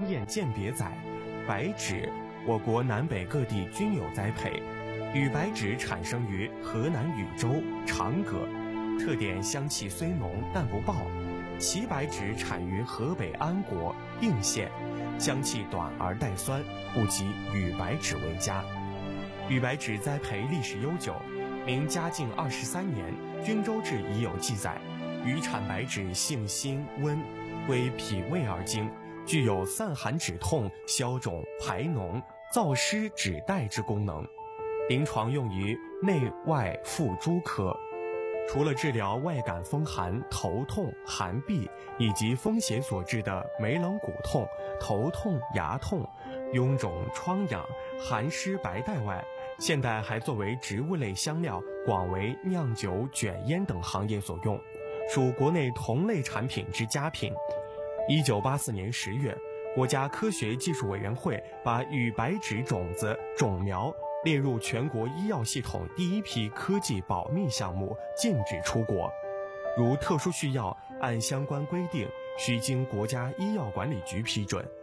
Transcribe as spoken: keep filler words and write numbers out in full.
验鉴别载，白芷我国南北各地均有栽培。羽白芷产生于河南禹州、长葛，特点香气虽浓但不爆。齐白芷产于河北安国、应县，香气短而带酸，不及羽白芷为佳。羽白芷栽培历史悠久，明嘉靖二十三年，《均州志》已有记载。羽产白芷性辛温，归脾胃而经，具有散寒止痛、消肿排脓、燥湿止带之功能。临床用于内外妇诸科，除了治疗外感风寒、头痛、寒痹以及风邪所致的眉棱骨痛、头痛、牙痛、臃肿、疮痒、寒湿白带外，现代还作为植物类香料，广为酿酒、卷烟等行业所用，属国内同类产品之佳品。一九八四年十月，国家科学技术委员会把羽白芷种子、种苗列入全国医药系统第一批科技保密项目，禁止出国。如特殊需药，按相关规定，需经国家医药管理局批准。